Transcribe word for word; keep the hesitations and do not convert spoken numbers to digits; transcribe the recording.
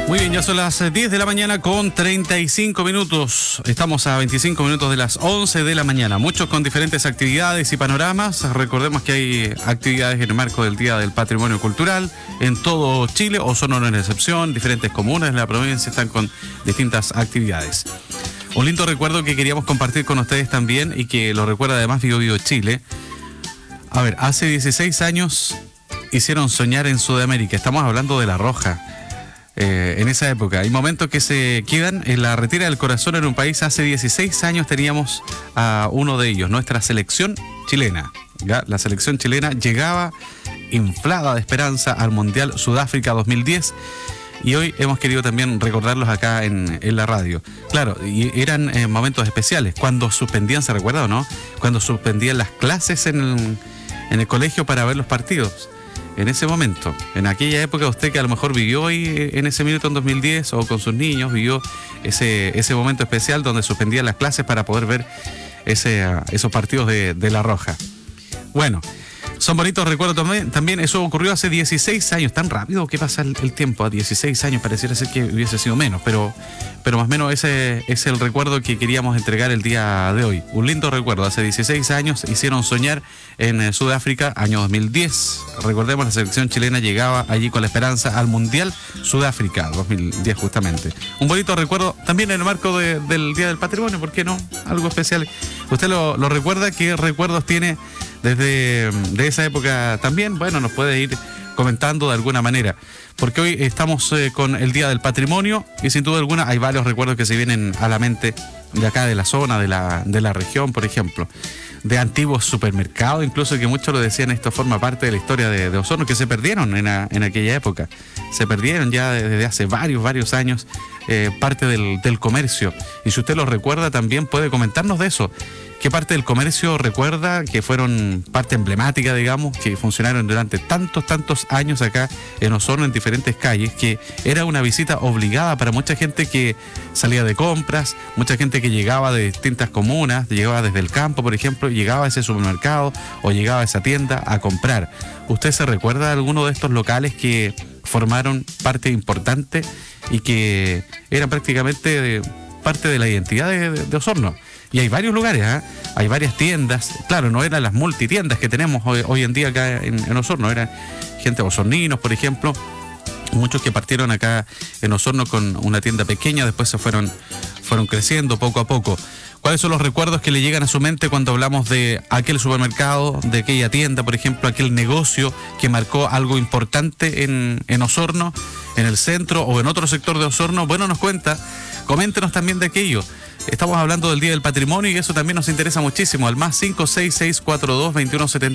Muy bien, ya son las diez de la mañana con treinta y cinco minutos. Estamos a veinticinco minutos de las once de la mañana. Muchos con diferentes actividades y panoramas. Recordemos que hay actividades en el marco del Día del Patrimonio Cultural en todo Chile. Osorno no es la excepción. Diferentes comunas de la provincia están con distintas actividades. Un lindo recuerdo que queríamos compartir con ustedes también y que lo recuerda además Vivo Vivo Chile. A ver, hace dieciséis años hicieron soñar en Sudamérica. Estamos hablando de La Roja. Eh, en esa época. Hay momentos que se quedan en la retira del corazón en un país. Hace dieciséis años teníamos a uno de ellos, nuestra selección chilena. ¿Ya? La selección chilena llegaba inflada de esperanza al Mundial Sudáfrica dos mil diez y hoy hemos querido también recordarlos acá en, en la radio. Claro, y eran eh, momentos especiales. Cuando suspendían, ¿se recuerda o no? Cuando suspendían las clases en el, en el colegio para ver los partidos. En ese momento, en aquella época, usted que a lo mejor vivió ahí en ese minuto en dos mil diez o con sus niños, vivió ese, ese momento especial donde suspendían las clases para poder ver ese, uh, esos partidos de, de La Roja. Bueno, son bonitos recuerdos también, también. Eso ocurrió hace dieciséis años. Tan rápido que pasa el, el tiempo. A dieciséis años pareciera ser que hubiese sido menos, pero, pero más o menos ese es el recuerdo que queríamos entregar el día de hoy. Un lindo recuerdo. Hace dieciséis años hicieron soñar en eh, Sudáfrica, año dos mil diez. Recordemos, la selección chilena llegaba allí con la esperanza al Mundial Sudáfrica dos mil diez justamente. Un bonito recuerdo también en el marco de, del Día del Patrimonio, ¿por qué no? Algo especial. ¿Usted lo, lo recuerda? ¿Qué recuerdos tiene desde de esa época también? Bueno, nos puede ir comentando de alguna manera, porque hoy estamos eh, con el Día del Patrimonio y sin duda alguna hay varios recuerdos que se vienen a la mente de acá de la zona, de la, de la región, por ejemplo, de antiguos supermercados, incluso que muchos lo decían, esto forma parte de la historia de, de Osorno, que se perdieron en, a, en aquella época, se perdieron ya desde hace varios, varios años, eh, parte del, del comercio, y si usted lo recuerda también puede comentarnos de eso. ¿Qué parte del comercio recuerda que fueron parte emblemática, digamos, que funcionaron durante tantos, tantos años acá en Osorno, en diferentes calles, que era una visita obligada para mucha gente que salía de compras, mucha gente que llegaba de distintas comunas, llegaba desde el campo, por ejemplo, llegaba a ese supermercado o llegaba a esa tienda a comprar? ¿Usted se recuerda de alguno de estos locales que formaron parte importante y que eran prácticamente de, parte de la identidad de, de, de Osorno? Y hay varios lugares, ¿eh? Hay varias tiendas. Claro, no eran las multitiendas que tenemos hoy, hoy en día acá en, en Osorno. Eran gente osorninos, por ejemplo. Muchos que partieron acá en Osorno con una tienda pequeña, después se fueron, fueron creciendo poco a poco. ¿Cuáles son los recuerdos que le llegan a su mente cuando hablamos de aquel supermercado, de aquella tienda, por ejemplo, aquel negocio que marcó algo importante en, en Osorno, en el centro o en otro sector de Osorno? Bueno, nos cuenta, coméntenos también de aquello. Estamos hablando del Día del Patrimonio y eso también nos interesa muchísimo. Al más cinco seis seis cuatro dos veintiuno setenta